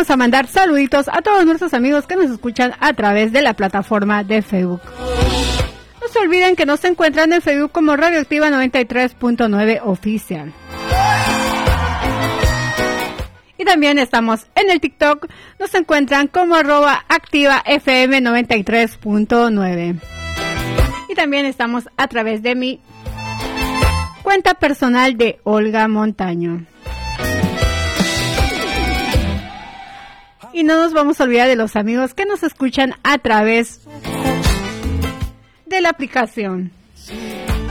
vamos a mandar saluditos a todos nuestros amigos que nos escuchan a través de la plataforma de Facebook. No se olviden que nos encuentran en Facebook como Radioactiva 93.9 Oficial. Y también estamos en el TikTok, nos encuentran como @activafm 93.9. Y también estamos a través de mi cuenta personal de Olga Montaño. Y no nos vamos a olvidar de los amigos que nos escuchan a través de la aplicación.